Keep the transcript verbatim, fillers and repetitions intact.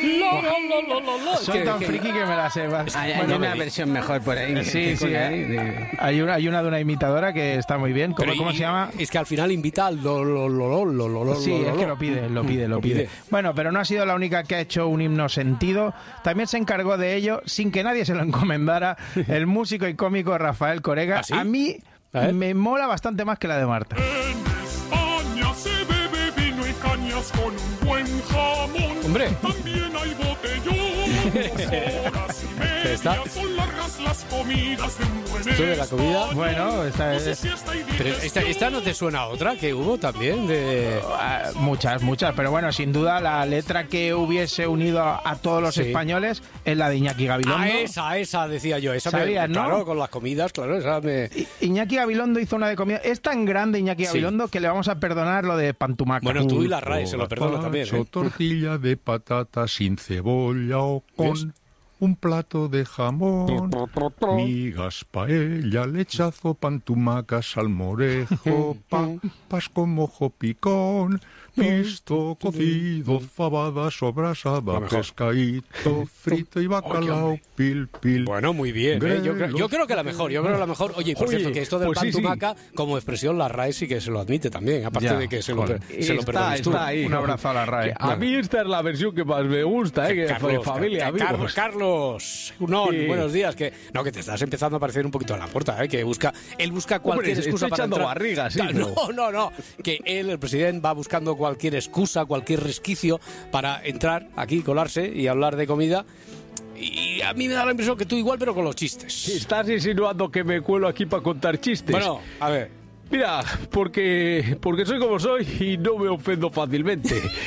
Lo, lo, lo, lo, lo. Soy tan friki que me la sé. Hay, hay Bueno, una me- versión mejor por ahí. Sí, sí. Ahí, eh. de- Hay una, hay una de una imitadora que está muy bien. ¿Cómo, Pero cómo y- se llama? Es que al final invita al lo, lo, lo, lo, lo, lo, Sí, lo, es lo. que lo pide, lo pide, lo Lo pide. pide. Bueno, pero no ha sido la única que ha hecho un himno sentido. También se encargó de ello, sin que nadie se lo encomendara, el músico y cómico Rafael Corega. ¿Ah, sí? A mí A ver. me mola bastante más que la de Marta. En España se bebe vino y cañas con un buen jamón. Hombre. También hay botellón. Horas y media Está- son largas las comidas de un buen Esto de la comida, español. bueno, esta No sé es- si esta hay Pero esta, esta no te suena a otra que hubo también de... Ah, muchas, muchas, pero bueno, sin duda la letra que hubiese unido a, a todos los Sí. españoles es la de Iñaki Gabilondo. Ah, esa, esa decía yo. Esa me- Sabías, ¿no? Claro, con las comidas, claro, esa me... I- Iñaki Gabilondo hizo una de comida. Es tan grande Iñaki Sí. Gabilondo que le vamos a perdonar lo de Pantumaca. Bueno, tú y la R A E se lo perdono también, Gazpacho, ¿eh? tortilla de patata sin cebolla o con ¿Ves? un plato de jamón, migas, paella, lechazo, pantumaca, salmorejo, papas con mojo picón, pisto, cocido, fabada, sobrasada, mejor. pescadito, frito y bacalao, pil, pil. Bueno, muy bien, ¿eh? yo, creo, yo creo que la mejor, yo creo que la mejor. Oye, y por Oye, cierto, que esto del pues sí, sí. Pantumaca, como expresión, la R A E sí que se lo admite también, aparte Ya, de que se lo, joder. se lo Está, perdones tú. está ahí. Un abrazo a la R A E. A mí esta es la versión que más me gusta, ¿eh? Que Carlos, de familia, Car- amigos. Carlos, no, Sí. buenos días. Que no, que te estás empezando a parecer un poquito a la puerta, ¿eh? Que busca, él busca cualquier Hombre, excusa estoy para echando entrar. barriga, sí, No, pero- no, no, que él, el presidente, va buscando cualquier excusa, cualquier resquicio para entrar aquí, colarse y hablar de comida. Y a mí me da la impresión que tú igual, pero con los chistes. Estás insinuando que me cuelo aquí para contar chistes. Bueno, a ver. Mira, porque, porque soy como soy y no me ofendo fácilmente.